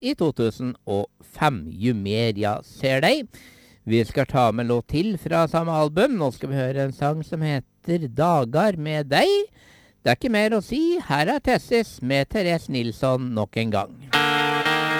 i 2005. Jo mer jeg ser deg. Vi skal ta med låt til fra samme album. Nå skal vi høre en sang som heter Dagar med deg. Det er ikke mer å si. Her er Tessis med Therese Nilsson nok en gang.